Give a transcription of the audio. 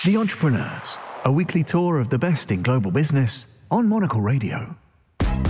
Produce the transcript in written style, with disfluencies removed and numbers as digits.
The Entrepreneurs, a weekly tour of the best in global business on Monocle Radio.